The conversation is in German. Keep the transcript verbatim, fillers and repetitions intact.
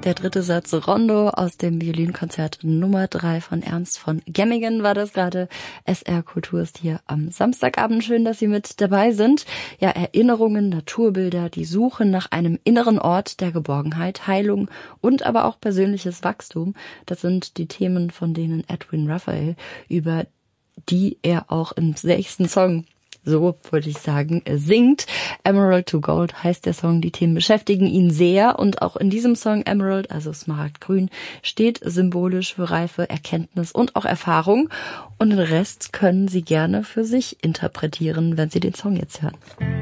der dritte Satz Rondo aus dem Violinkonzert Nummer drei von Ernst von Gemmingen war das gerade. S R Kultur ist hier am Samstagabend. Schön, dass Sie mit dabei sind. Ja, Erinnerungen, Naturbilder, die Suche nach einem inneren Ort der Geborgenheit, Heilung und aber auch persönliches Wachstum. Das sind die Themen, von denen Edwin Raphael, über die er auch im nächsten Song, so würde ich sagen, singt. Emerald to Gold heißt der Song. Die Themen beschäftigen ihn sehr und auch in diesem Song Emerald, also Smaragdgrün, steht symbolisch für Reife, Erkenntnis und auch Erfahrung. Und den Rest können Sie gerne für sich interpretieren, wenn Sie den Song jetzt hören.